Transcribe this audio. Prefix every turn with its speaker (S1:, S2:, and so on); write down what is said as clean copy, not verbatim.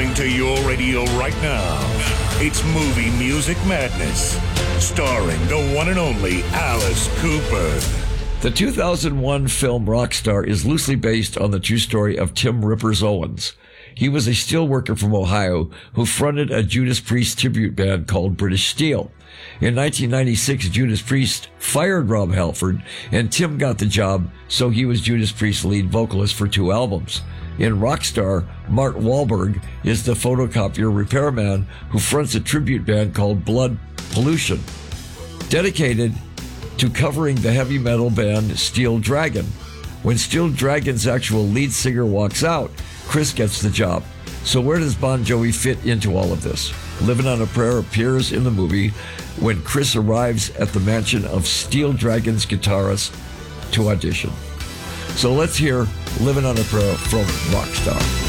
S1: Coming to your radio right now, it's Movie Music Madness, starring the one and only Alice Cooper.
S2: The 2001 film Rockstar is loosely based on the true story of Tim Rippers Owens. He was a steelworker from Ohio who fronted a Judas Priest tribute band called British Steel. In 1996, Judas Priest fired Rob Halford, and Tim got the job, so he was Judas Priest's lead vocalist for 2 albums. In Rockstar, Mark Wahlberg is the photocopier repairman who fronts a tribute band called Blood Pollution, dedicated to covering the heavy metal band Steel Dragon. When Steel Dragon's actual lead singer walks out, Chris gets the job. So where does Bon Jovi fit into all of this? Living on a Prayer appears in the movie when Chris arrives at the mansion of Steel Dragon's guitarist to audition. So let's hear Living on a Prayer from Rockstar.